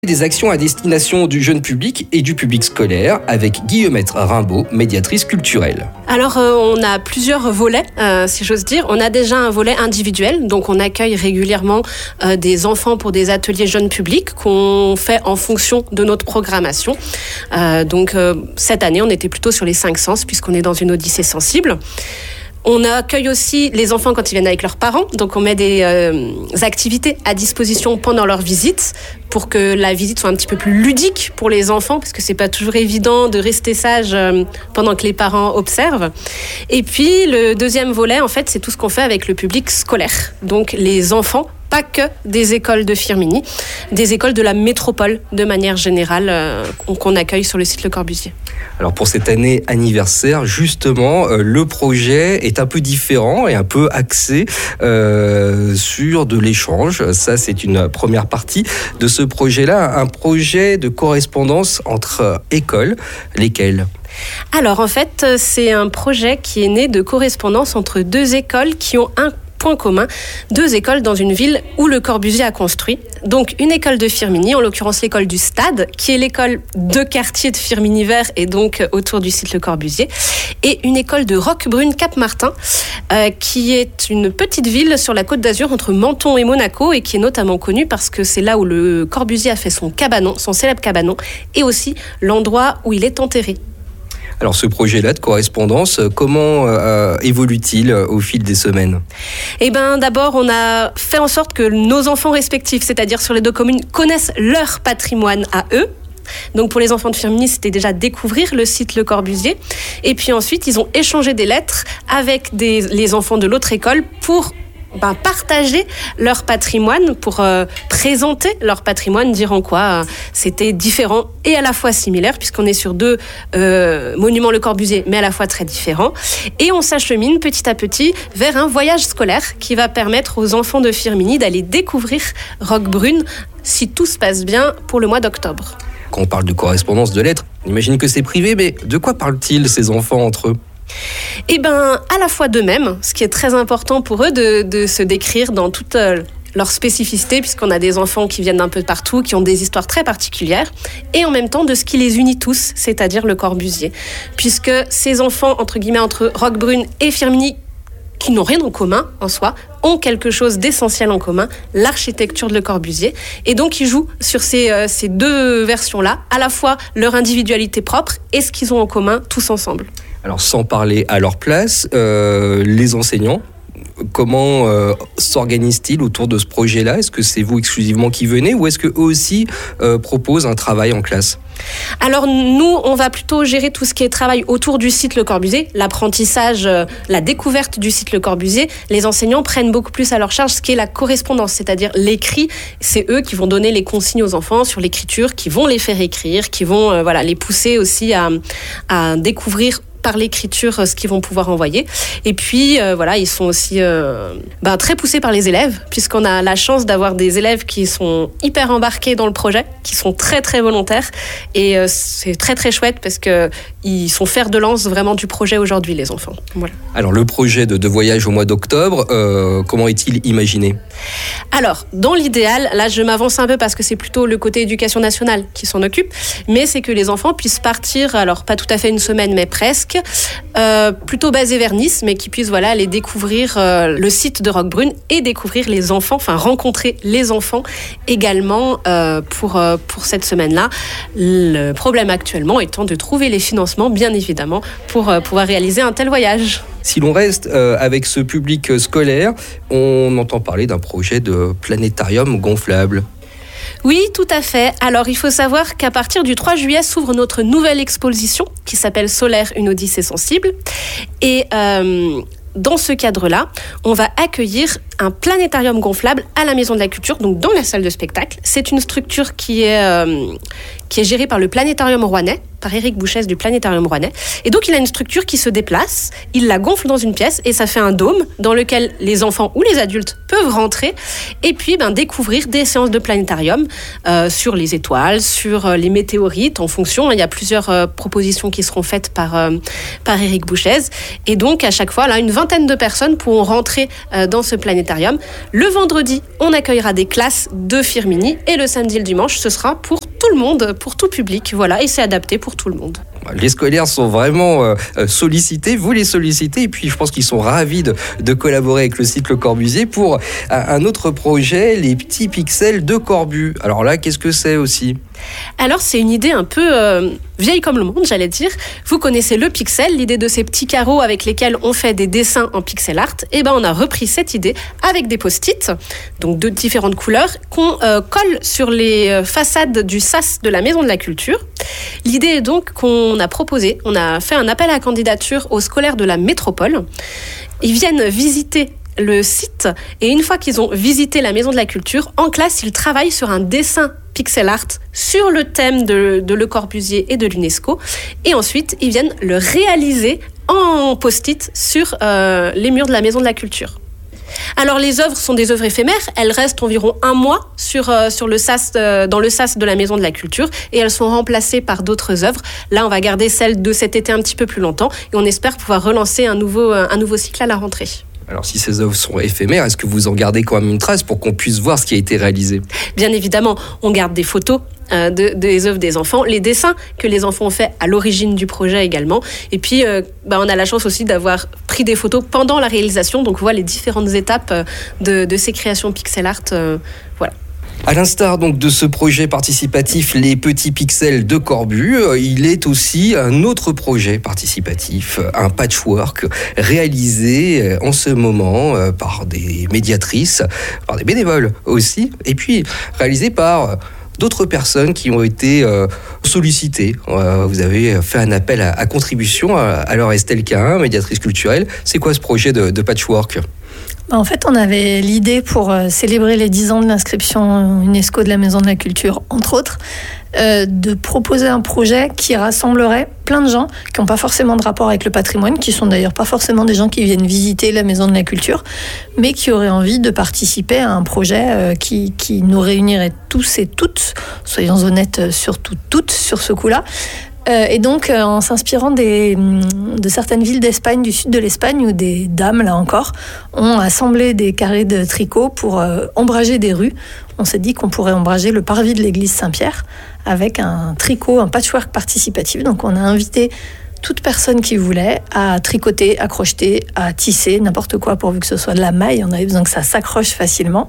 Des actions à destination du jeune public et du public scolaire avec Guillemette Rimbaud, médiatrice culturelle. Alors, on a plusieurs volets, si j'ose dire. On a déjà un volet individuel, donc on accueille régulièrement des enfants pour des ateliers jeunes publics qu'on fait en fonction de notre programmation. Cette année, on était plutôt sur les 5 sens puisqu'on est dans une odyssée sensible. On accueille aussi les enfants quand ils viennent avec leurs parents. Donc, on met des activités à disposition pendant leur visite pour que la visite soit un petit peu plus ludique pour les enfants, parce que c'est pas toujours évident de rester sage pendant que les parents observent. Et puis, le deuxième volet, en fait, c'est tout ce qu'on fait avec le public scolaire. Donc, les enfants, pas que des écoles de Firminy, des écoles de la métropole de manière générale qu'on accueille sur le site Le Corbusier. Alors pour cette année anniversaire, justement, le projet est un peu différent et un peu axé sur de l'échange. Ça, c'est une première partie de ce projet-là, un projet de correspondance entre écoles. Lesquelles ? Alors en fait, c'est un projet qui est né de correspondance entre deux écoles qui ont un point commun, 2 écoles dans une ville où Le Corbusier a construit. Donc une école de Firminy, en l'occurrence l'école du Stade, qui est l'école de quartier de Firminy-Vert et donc autour du site Le Corbusier, et une école de Roquebrune-Cap-Martin, qui est une petite ville sur la Côte d'Azur entre Menton et Monaco et qui est notamment connue parce que c'est là où Le Corbusier a fait son cabanon, son célèbre cabanon, et aussi l'endroit où il est enterré. Alors ce projet-là de correspondance, comment évolue-t-il au fil des semaines ? D'abord, on a fait en sorte que nos enfants respectifs, c'est-à-dire sur les 2 communes, connaissent leur patrimoine à eux. Donc pour les enfants de Firminy, c'était déjà découvrir le site Le Corbusier. Et puis ensuite, ils ont échangé des lettres avec les enfants de l'autre école pour partager leur patrimoine, pour présenter leur patrimoine, dire en quoi c'était différent et à la fois similaire, puisqu'on est sur 2 monuments Le Corbusier, mais à la fois très différents. Et on s'achemine petit à petit vers un voyage scolaire qui va permettre aux enfants de Firminy d'aller découvrir Roquebrune, si tout se passe bien, pour le mois d'octobre. Quand on parle de correspondance de lettres, on imagine que c'est privé, mais de quoi parlent-ils ces enfants entre eux ? À la fois d'eux-mêmes, ce qui est très important pour eux de se décrire dans toute leur spécificité, puisqu'on a des enfants qui viennent d'un peu de partout, qui ont des histoires très particulières, et en même temps de ce qui les unit tous, c'est-à-dire Le Corbusier. Puisque ces enfants, entre guillemets, entre Roquebrune et Firminy, qui n'ont rien en commun en soi, ont quelque chose d'essentiel en commun, l'architecture de Le Corbusier. Et donc, ils jouent sur ces 2 versions-là, à la fois leur individualité propre et ce qu'ils ont en commun tous ensemble. Alors, sans parler à leur place, les enseignants, comment s'organisent-ils autour de ce projet-là ? Est-ce que c'est vous exclusivement qui venez ou est-ce qu'eux aussi proposent un travail en classe ? Alors nous, on va plutôt gérer tout ce qui est travail autour du site Le Corbusier, l'apprentissage, la découverte du site Le Corbusier. Les enseignants prennent beaucoup plus à leur charge ce qui est la correspondance, c'est-à-dire l'écrit. C'est eux qui vont donner les consignes aux enfants sur l'écriture, qui vont les faire écrire, qui vont les pousser aussi à découvrir par l'écriture ce qu'ils vont pouvoir envoyer. Et puis, ils sont aussi très poussés par les élèves, puisqu'on a la chance d'avoir des élèves qui sont hyper embarqués dans le projet, qui sont très, très volontaires. Et c'est très, très chouette parce qu'ils sont fer de lance vraiment du projet aujourd'hui, les enfants. Voilà. Alors, le projet de voyage au mois d'octobre, comment est-il imaginé ? Alors, dans l'idéal, là, je m'avance un peu parce que c'est plutôt le côté éducation nationale qui s'en occupe, mais c'est que les enfants puissent partir, alors pas tout à fait une semaine, mais presque, plutôt basé vers Nice, mais qui puissent aller découvrir le site de Roquebrune et découvrir les enfants, rencontrer les enfants également pour cette semaine-là. Le problème actuellement étant de trouver les financements, bien évidemment, pour pouvoir réaliser un tel voyage. Si l'on reste avec ce public scolaire, on entend parler d'un projet de planétarium gonflable. Oui, tout à fait. Alors, il faut savoir qu'à partir du 3 juillet s'ouvre notre nouvelle exposition qui s'appelle Solaire, une odyssée sensible. Et dans ce cadre-là, on va accueillir un planétarium gonflable à la Maison de la Culture, donc dans la salle de spectacle. C'est une structure qui est gérée par le Planétarium rouennais, par Éric Bouchès du Planétarium Rouennais. Et donc, il a une structure qui se déplace, il la gonfle dans une pièce et ça fait un dôme dans lequel les enfants ou les adultes peuvent rentrer et puis découvrir des séances de planétarium sur les étoiles, sur les météorites, en fonction. Il y a plusieurs propositions qui seront faites par Éric Bouchès. Et donc, à chaque fois, là, une vingtaine de personnes pourront rentrer dans ce planétarium. Le vendredi, on accueillera des classes de Firminy et le samedi et le dimanche, ce sera pour tout le monde, pour tout public. Voilà, et c'est adapté pour tout le monde. Les scolaires sont vraiment sollicités, vous les sollicitez, et puis je pense qu'ils sont ravis de collaborer avec le site Le Corbusier pour un autre projet, les petits pixels de Corbu. Alors là, qu'est-ce que c'est aussi ? Alors, c'est une idée un peu vieille comme le monde, j'allais dire. Vous connaissez le pixel, l'idée de ces petits carreaux avec lesquels on fait des dessins en pixel art. Et on a repris cette idée avec des post-it, donc de différentes couleurs, qu'on colle sur les façades du SAS de la Maison de la Culture. L'idée est donc qu'on a fait un appel à candidature aux scolaires de la métropole. Ils viennent visiter le site et une fois qu'ils ont visité la Maison de la Culture, en classe, ils travaillent sur un dessin pixel art sur le thème de Le Corbusier et de l'UNESCO et ensuite ils viennent le réaliser en post-it sur les murs de la Maison de la Culture. Alors les œuvres sont des œuvres éphémères, elles restent environ un mois sur le SAS, dans le SAS de la Maison de la Culture et elles sont remplacées par d'autres œuvres. Là on va garder celle de cet été un petit peu plus longtemps et on espère pouvoir relancer un nouveau cycle à la rentrée. Alors si ces œuvres sont éphémères, est-ce que vous en gardez quand même une trace pour qu'on puisse voir ce qui a été réalisé ? Bien évidemment, on garde des photos des œuvres des enfants, les dessins que les enfants ont fait à l'origine du projet également. Et puis, on a la chance aussi d'avoir pris des photos pendant la réalisation, donc on voit les différentes étapes de ces créations pixel art. Voilà. À l'instar donc de ce projet participatif Les Petits Pixels de Corbu, il est aussi un autre projet participatif, un patchwork réalisé en ce moment par des médiatrices, par des bénévoles aussi, et puis réalisé par d'autres personnes qui ont été sollicitées. Vous avez fait un appel à contribution. Alors Estelle Cahin, médiatrice culturelle, c'est quoi ce projet de patchwork ? En fait, on avait l'idée pour célébrer les 10 ans de l'inscription UNESCO de la Maison de la Culture, entre autres, de proposer un projet qui rassemblerait plein de gens qui n'ont pas forcément de rapport avec le patrimoine, qui sont d'ailleurs pas forcément des gens qui viennent visiter la Maison de la Culture, mais qui auraient envie de participer à un projet qui nous réunirait tous et toutes, soyons honnêtes, surtout toutes sur ce coup-là. Et donc, en s'inspirant de certaines villes d'Espagne, du sud de l'Espagne, où des dames, là encore, ont assemblé des carrés de tricot pour ombrager des rues, on s'est dit qu'on pourrait ombrager le parvis de l'église Saint-Pierre avec un tricot, un patchwork participatif. Donc, on a invité toute personne qui voulait à tricoter, à crocheter, à tisser, n'importe quoi, pourvu que ce soit de la maille. On avait besoin que ça s'accroche facilement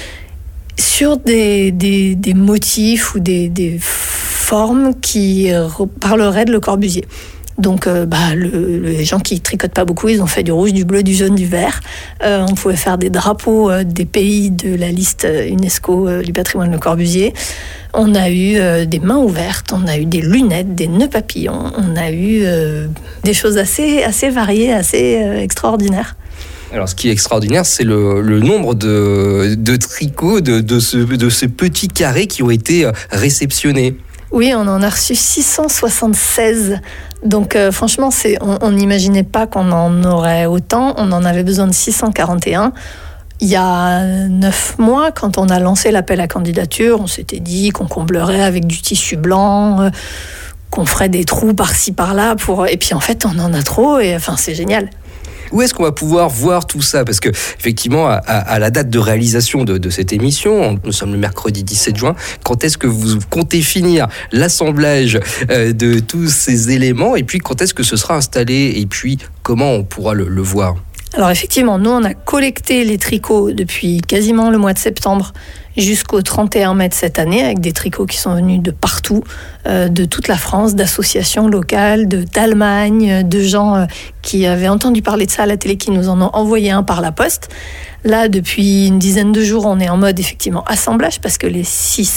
sur des motifs ou des formes qui parleraient de Le Corbusier. Donc, les gens qui tricotent pas beaucoup, ils ont fait du rouge, du bleu, du jaune, du vert. On pouvait faire des drapeaux des pays de la liste UNESCO du patrimoine Le Corbusier. On a eu des mains ouvertes, on a eu des lunettes, des nœuds papillons, on a eu des choses assez variées, assez extraordinaires. Alors, ce qui est extraordinaire, c'est le nombre de tricots de ces petits carrés qui ont été réceptionnés. Oui, on en a reçu 676. Donc, franchement, on n'imaginait pas qu'on en aurait autant. On en avait besoin de 641. Il y a 9 mois, quand on a lancé l'appel à candidature, on s'était dit qu'on comblerait avec du tissu blanc, qu'on ferait des trous par-ci, par-là. Et puis, en fait, on en a trop. Et enfin, c'est génial. Où est-ce qu'on va pouvoir voir tout ça ? Parce que effectivement, à la date de réalisation de cette émission, nous sommes le mercredi 17 juin, quand est-ce que vous comptez finir l'assemblage de tous ces éléments ? Et puis, quand est-ce que ce sera installé ? Et puis, comment on pourra le voir ? Alors effectivement, nous on a collecté les tricots depuis quasiment le mois de septembre jusqu'au 31 mai de cette année, avec des tricots qui sont venus de partout, de toute la France, d'associations locales, d'Allemagne, de gens qui avaient entendu parler de ça à la télé, qui nous en ont envoyé un par la poste. Là, depuis une dizaine de jours, on est en mode effectivement assemblage, parce que les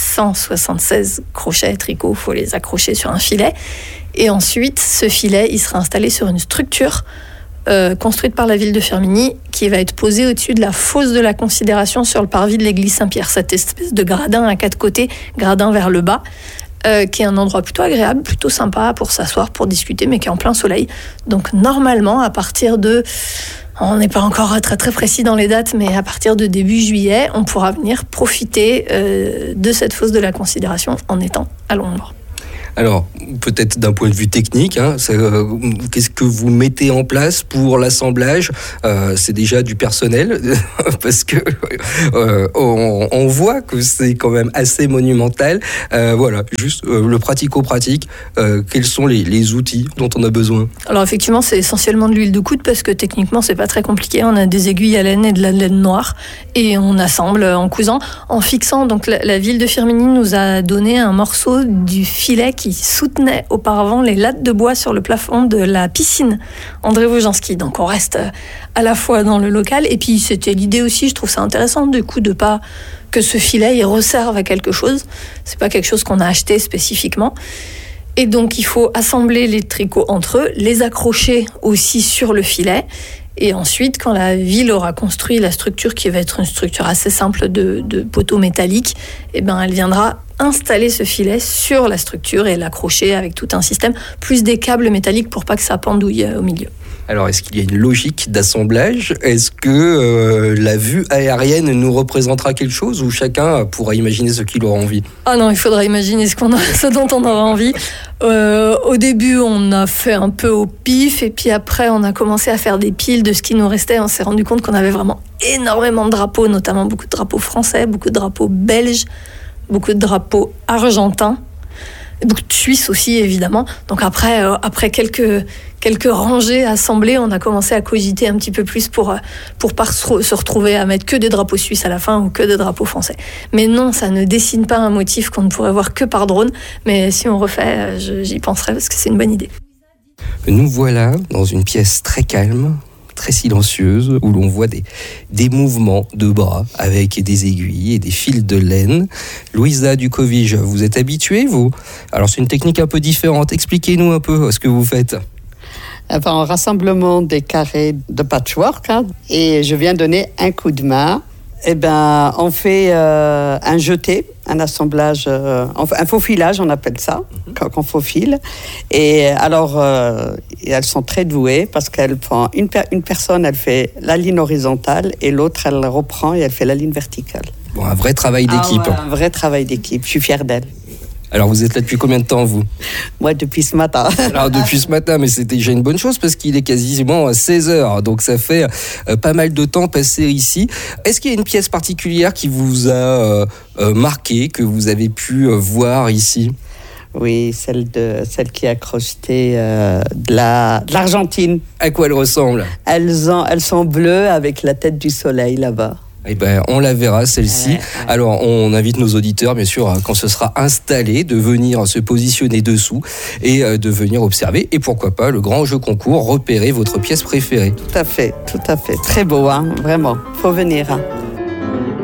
676 crochets tricots, il faut les accrocher sur un filet. Et ensuite, ce filet, il sera installé sur une structure construite par la ville de Firminy, qui va être posée au-dessus de la fosse de la Considération sur le parvis de l'église Saint-Pierre. Cette espèce de gradin à 4 côtés, gradin vers le bas, qui est un endroit plutôt agréable, plutôt sympa pour s'asseoir, pour discuter, mais qui est en plein soleil. Donc normalement, à partir de... On n'est pas encore très très précis dans les dates, mais à partir de début juillet, on pourra venir profiter de cette fosse de la Considération en étant à l'ombre. Alors, peut-être d'un point de vue technique, qu'est-ce que vous mettez en place pour l'assemblage ? C'est déjà du personnel, parce que on voit que c'est quand même assez monumental. Voilà, juste le pratico-pratique, quels sont les outils dont on a besoin ? Alors effectivement, c'est essentiellement de l'huile de coude, parce que techniquement, c'est pas très compliqué. On a des aiguilles à laine et de la laine noire, et on assemble en cousant, en fixant. Donc la ville de Firminy nous a donné un morceau du filet qui soutenait auparavant les lattes de bois sur le plafond de la piscine André Wojanski. Donc on reste à la fois dans le local, et puis c'était l'idée aussi, je trouve ça intéressant du coup de pas que ce filet il resserve à quelque chose. C'est pas quelque chose qu'on a acheté spécifiquement. Et donc il faut assembler les tricots entre eux, les accrocher aussi sur le filet. Et ensuite, quand la ville aura construit la structure, qui va être une structure assez simple de poteaux métalliques, eh ben, elle viendra installer ce filet sur la structure et l'accrocher avec tout un système, plus des câbles métalliques pour pas que ça pendouille au milieu. Alors, est-ce qu'il y a une logique d'assemblage ? Est-ce que la vue aérienne nous représentera quelque chose, ou chacun pourra imaginer ce qu'il aura envie ? Ah non, il faudra imaginer ce dont on aura envie. Au début, on a fait un peu au pif, et puis après, on a commencé à faire des piles de ce qui nous restait. On s'est rendu compte qu'on avait vraiment énormément de drapeaux, notamment beaucoup de drapeaux français, beaucoup de drapeaux belges, beaucoup de drapeaux argentins, beaucoup de Suisses aussi, évidemment. Donc après quelques rangées assemblées, on a commencé à cogiter un petit peu plus pour pas se retrouver à mettre que des drapeaux suisses à la fin ou que des drapeaux français. Mais non, ça ne dessine pas un motif qu'on ne pourrait voir que par drone. Mais si on refait, j'y penserai, parce que c'est une bonne idée. Nous voilà dans une pièce très calme, très silencieuse, où l'on voit des mouvements de bras avec des aiguilles et des fils de laine. Louisa Ducovige, vous êtes habituée, vous ? Alors c'est une technique un peu différente. Expliquez-nous un peu ce que vous faites. Enfin, un rassemblement des carrés de patchwork, et je viens donner un coup de main. Eh ben, on fait un jeté, un assemblage, un faux filage, on appelle ça, quand on faux file. Et alors, elles sont très douées, parce qu'elle prend une personne, elle fait la ligne horizontale, et l'autre, elle reprend et elle fait la ligne verticale. Bon, un vrai travail d'équipe. Ah ouais, un vrai travail d'équipe. Je suis fière d'elle. Alors, vous êtes là depuis combien de temps, vous ? Moi, depuis ce matin. Alors, depuis ce matin, mais c'était déjà une bonne chose, parce qu'il est quasiment 16h. Donc, ça fait pas mal de temps passé ici. Est-ce qu'il y a une pièce particulière qui vous a marqué, que vous avez pu voir ici ? Oui, celle qui a crocheté de l'Argentine. À quoi elle ressemble ? Elles sont bleues avec la tête du soleil là-bas. Eh ben, on la verra, celle-ci. Alors, on invite nos auditeurs, bien sûr, quand ce sera installé, de venir se positionner dessous et de venir observer. Et pourquoi pas, le grand jeu concours, repérer votre pièce préférée. Tout à fait. Très beau, vraiment. Faut venir.